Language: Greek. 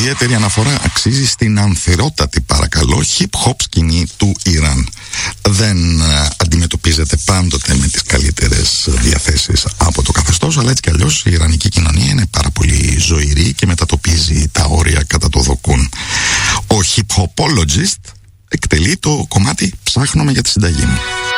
Ιδιαίτερη αναφορά αξίζει στην ανθυρότατη, παρακαλώ, hip-hop σκηνή του Ιράν. Δεν αντιμετωπίζεται πάντοτε με τις καλύτερες διαθέσεις από το καθεστώς, αλλά έτσι κι αλλιώς η ιρανική κοινωνία είναι πάρα πολύ ζωηρή και μετατοπίζει τα όρια κατά το δοκούν. Ο hip-hopologist εκτελεί το κομμάτι «Ψάχνομαι για τη συνταγή μου».